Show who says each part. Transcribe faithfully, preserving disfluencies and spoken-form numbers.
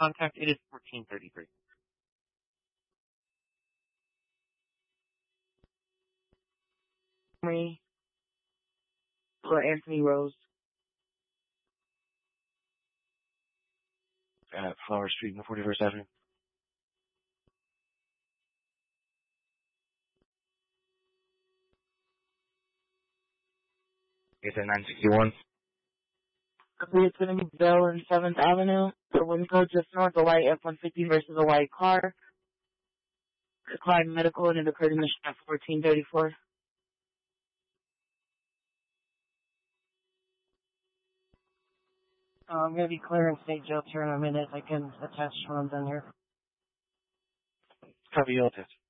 Speaker 1: contact, it is fourteen thirty-three.
Speaker 2: For Anthony Rose.
Speaker 3: At Flower Street and forty-first Avenue. It's at nine sixty-one.
Speaker 2: It's going to be Bell and seventh Avenue. The wind code just north of white F one fifty versus a white car. Declined medical and it occurred in the at fourteen thirty-four. Uh, I'm going to be clearing state jail here in a minute. I can attach when I'm done here.
Speaker 3: Copy, you'll attach.